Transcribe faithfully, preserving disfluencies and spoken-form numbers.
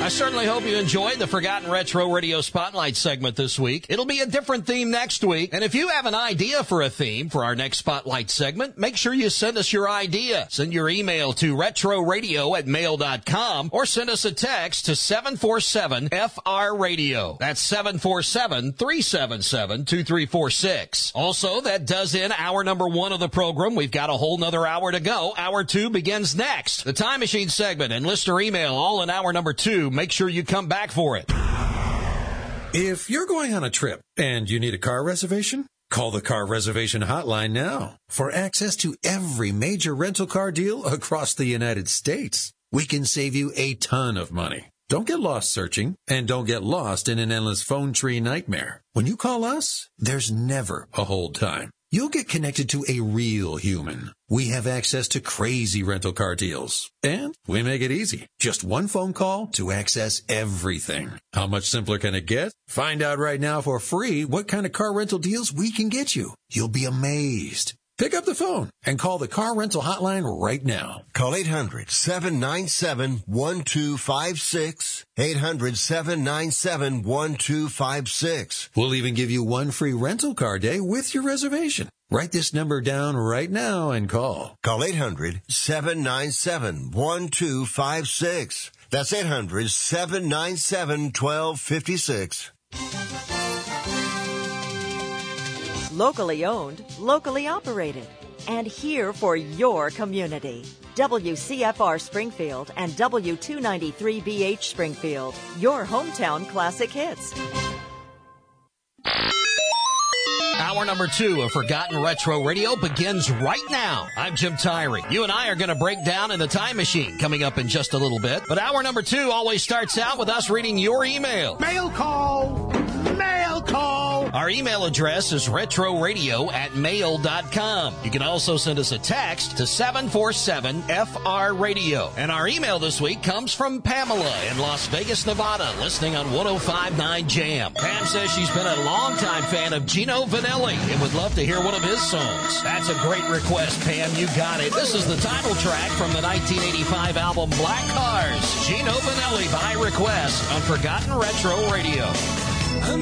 I certainly hope you enjoyed the Forgotten Retro Radio Spotlight segment this week. It'll be a different theme next week. And if you have an idea for a theme for our next Spotlight segment, make sure you send us your idea. Send your email to retroradio at mail dot com or send us a text to seven four seven F R radio. That's seven four seven, three seven seven, two three four six. Also, that does end hour number one of the program. We've got a whole nother hour to go. Hour two begins next. The Time Machine segment and listener email all in hour number two. Make sure you come back for it. If you're going on a trip and you need a car reservation, call the Car Reservation Hotline now for access to every major rental car deal across the United States. We can save you a ton of money. Don't get lost searching, and don't get lost in an endless phone tree nightmare. When you call us, there's never a hold time. You'll get connected to a real human. We have access to crazy rental car deals. And we make it easy. Just one phone call to access everything. How much simpler can it get? Find out right now for free what kind of car rental deals we can get you. You'll be amazed. Pick up the phone and call the Car Rental Hotline right now. Call eight hundred, seven nine seven, one two five six. eight hundred, seven nine seven, one two five six. We'll even give you one free rental car day with your reservation. Write this number down right now and call. Call eight hundred, seven nine seven, one two five six. That's eight hundred, seven nine seven, one two five six. Locally owned, locally operated, and here for your community. W C F R Springfield and W two ninety-three B H Springfield, your hometown classic hits. Hour number two of Forgotten Retro Radio begins right now. I'm Jim Tyree. You and I are going to break down in the Time Machine coming up in just a little bit. But hour number two always starts out with us reading your email. Mail call! Mail call! Our email address is retroradio at mail dot com. You can also send us a text to seven four seven F R radio. And our email this week comes from Pamela in Las Vegas, Nevada, listening on one oh five point nine Jam. Pam says she's been a longtime fan of Gino Vanelli and would love to hear one of his songs. That's a great request, Pam. You got it. This is the title track from the nineteen eighty-five album Black Cars. Gino Vanelli by request on Forgotten Retro Radio.